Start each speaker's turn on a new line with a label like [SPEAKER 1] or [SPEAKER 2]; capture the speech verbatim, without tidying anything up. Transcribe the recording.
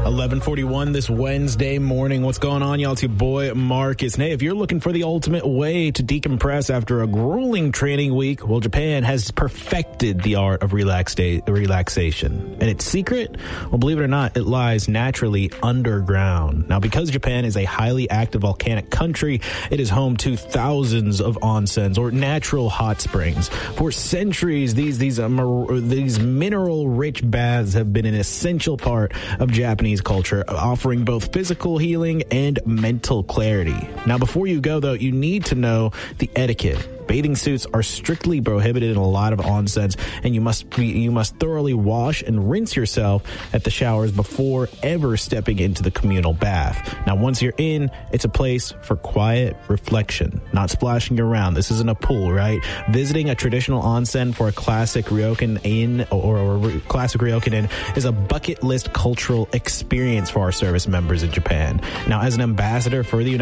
[SPEAKER 1] eleven forty-one this Wednesday morning. What's going on, y'all? It's your boy, Marcus. And hey, if you're looking for the ultimate way to decompress after a grueling training week, well, Japan has perfected the art of relaxa- relaxation. And its secret? Well, believe it or not, it lies naturally underground. Now, because Japan is a highly active volcanic country, it is home to thousands of onsens, or natural hot springs. For centuries, these, these, um, these mineral-rich baths have been an essential part of Japanese culture, offering both physical healing and mental clarity. Now, before you go, though, you need to know the etiquette. Bathing suits are strictly prohibited in a lot of onsens, and you must be, you must thoroughly wash and rinse yourself at the showers before ever stepping into the communal bath. Now, once you're in, it's a place for quiet reflection, not splashing around. This isn't a pool, right? Visiting a traditional onsen for a classic ryokan inn or, or a classic ryokan inn is a bucket list cultural experience for our service members in Japan. Now, as an ambassador for the United